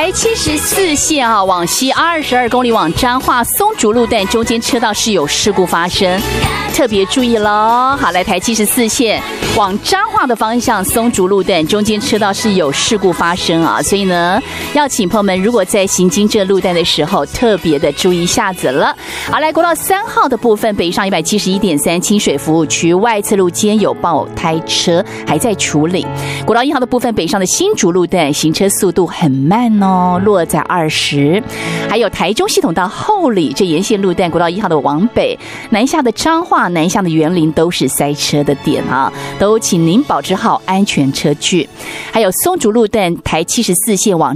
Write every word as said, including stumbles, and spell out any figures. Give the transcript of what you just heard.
台七十四线啊，往西二十二公里往彰化松竹路段中间车道是有事故发生，特别注意喽。好，来台七十四线往彰化的方向松竹路段中间车道是有事故发生啊，所以呢，要请朋友们如果在行经这路段的时候，特别的注意一下子了。好，来国道三号的部分，北上一百七十一点三清水服务区外侧路间有爆胎车还在处理。国道一号的部分，北上的新竹路段行车速度很慢哦，落在二十。还有台中系统到后里这沿线路段，国道一号的往北南下的彰化、南下的员林都是塞车的点啊，都请您保持好安全车距。还有松竹路段台七十四线往